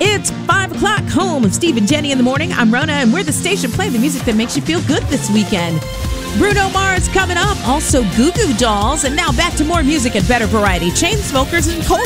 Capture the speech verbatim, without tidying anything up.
It's five o'clock, home of Steve and Jenny in the morning. I'm Rona, and we're the station playing the music that makes you feel good this weekend. Bruno Mars coming up, also Goo Goo Dolls, and now back to more music and better variety. Chainsmokers and Cold